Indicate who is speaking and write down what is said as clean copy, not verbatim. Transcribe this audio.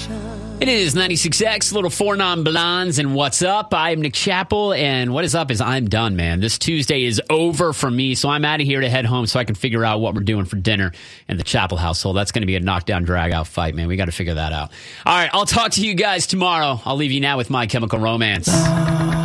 Speaker 1: It is 96X, little Four Non-Blondes, and what's up? I'm Nick Chappell, and what is up is I'm done, man. This Tuesday is over for me, so I'm out of here to head home so I can figure out what we're doing for dinner in the Chappell household. That's going to be a knockdown, drag-out fight, man. We got to figure that out. All right, I'll talk to you guys tomorrow. I'll leave you now with My Chemical Romance.